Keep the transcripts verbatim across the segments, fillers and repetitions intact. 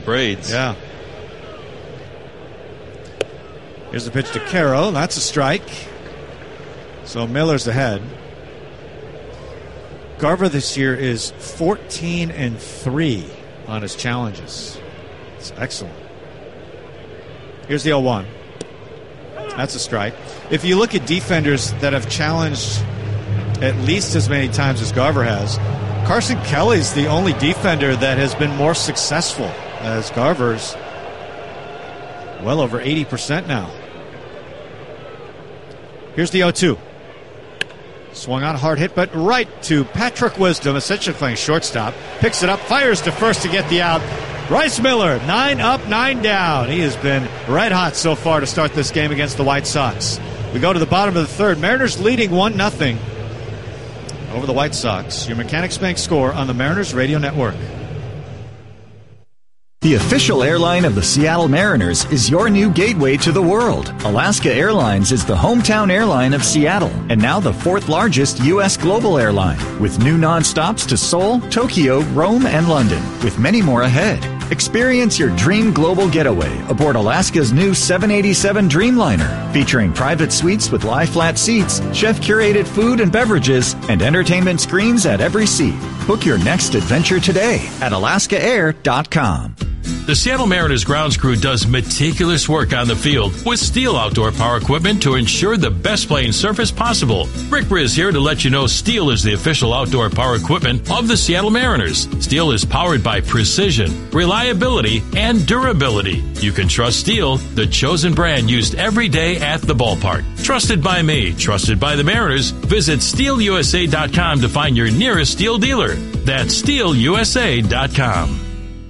braids. Yeah. Here's the pitch to Caro. That's a strike. So Miller's ahead. Garver this year is fourteen and three on his challenges. It's excellent. Here's the oh one. That's a strike. If you look at defenders that have challenged at least as many times as Garver has, Carson Kelly's the only defender that has been more successful, as Garver's well over eighty percent now. Here's the oh two. Swung on, hard hit, but right to Patrick Wisdom, essentially playing shortstop. Picks it up, fires to first to get the out. Bryce Miller, nine up, nine down. He has been red hot so far to start this game against the White Sox. We go to the bottom of the third. Mariners leading one nothing over the White Sox. Your Mechanics Bank score on the Mariners Radio Network. The official airline of the Seattle Mariners is your new gateway to the world. Alaska Airlines is the hometown airline of Seattle and now the fourth largest U S global airline, with new nonstops to Seoul, Tokyo, Rome, and London, with many more ahead. Experience your dream global getaway aboard Alaska's new seven eighty-seven Dreamliner, featuring private suites with lie-flat seats, chef-curated food and beverages, and entertainment screens at every seat. Book your next adventure today at alaska air dot com. The Seattle Mariners grounds crew does meticulous work on the field with Steel outdoor power equipment to ensure the best playing surface possible. Rick Briz here to let you know Steel is the official outdoor power equipment of the Seattle Mariners. Steel is powered by precision, reliability, and durability. You can trust Steel, the chosen brand used every day at the ballpark. Trusted by me, trusted by the Mariners. Visit steel u s a dot com to find your nearest Steel dealer. That's steel u s a dot com.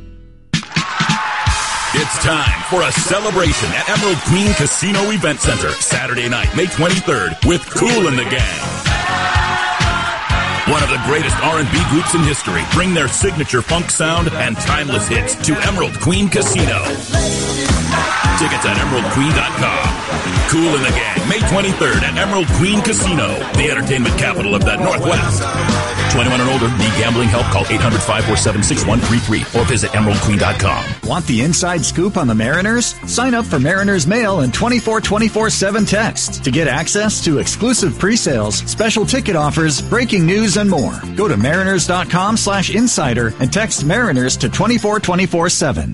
It's time for a celebration at Emerald Queen Casino Event Center, Saturday night, May twenty-third, with Kool and the Gang. One of the greatest R and B groups in history bring their signature funk sound and timeless hits to Emerald Queen Casino. Tickets at emerald queen dot com. Kool and the Gang, May twenty-third at Emerald Queen Casino, the entertainment capital of the Northwest. twenty-one and older, need gambling help? Call eight hundred, five four seven, six one three three or visit emerald queen dot com. Want the inside scoop on the Mariners? Sign up for Mariners Mail and twenty-four twenty-four seven text to get access to exclusive pre-sales, special ticket offers, breaking news, and more. Go to mariners dot com slash insider and text Mariners to twenty-four twenty-four seven.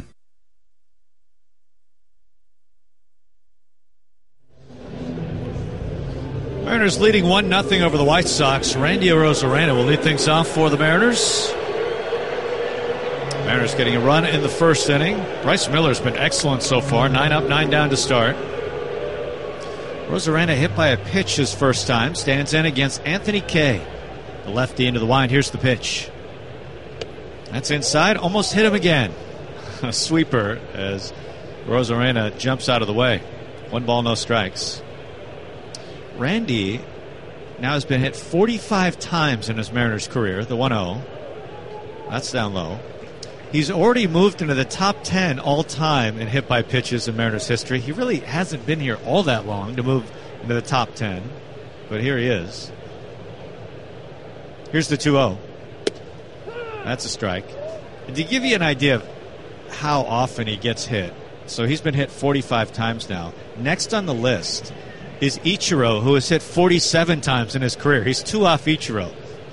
Mariners leading one nothing over the White Sox. Randy Arozarena will lead things off for the Mariners. Mariners getting a run in the first inning. Bryce Miller's been excellent so far. Nine up, nine down to start. Arozarena hit by a pitch his first time. Stands in against Anthony Kay. The lefty into the wind. Here's the pitch. That's inside. Almost hit him again. A sweeper as Arozarena jumps out of the way. One ball, no strikes. Randy now has been hit forty-five times in his Mariners career, the one oh. That's down low. He's already moved into the top ten all-time in hit by pitches in Mariners history. He really hasn't been here all that long to move into the top ten, but here he is. Here's the two oh. That's a strike. And to give you an idea of how often he gets hit, so he's been hit forty-five times now. Next on the list is Ichiro, who has hit forty-seven times in his career. He's two off Ichiro.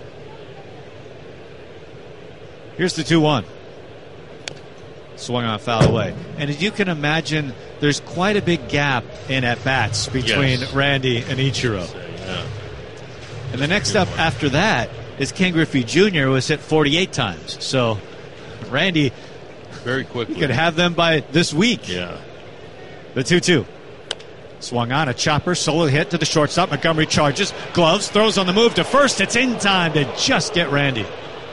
Here's the two one. Swung on, foul away. And as you can imagine, there's quite a big gap in at-bats between yes. Randy and Ichiro. Yeah. And the next up after that is Ken Griffey Junior, who has hit forty-eight times. So Randy very quickly could have them by this week. Yeah. The two two. Swung on, a chopper, solo hit to the shortstop. Montgomery charges, gloves, throws on the move to first. It's in time to just get Randy.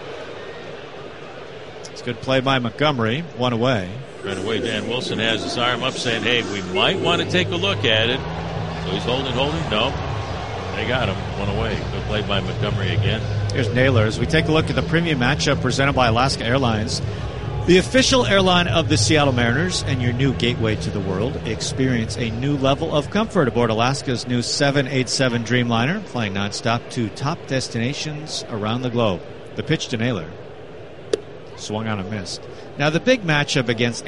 It's a good play by Montgomery. One away. Right away, Dan Wilson has his arm up saying, hey, we might want to take a look at it. So he's holding, holding. No. They got him. One away. Good play by Montgomery again. Here's Naylor. As we take a look at the premium matchup presented by Alaska Airlines, the official airline of the Seattle Mariners and your new gateway to the world. Experience a new level of comfort aboard Alaska's new seven eighty-seven Dreamliner, flying nonstop to top destinations around the globe. The pitch to Naylor. Swung on and missed. Now the big matchup against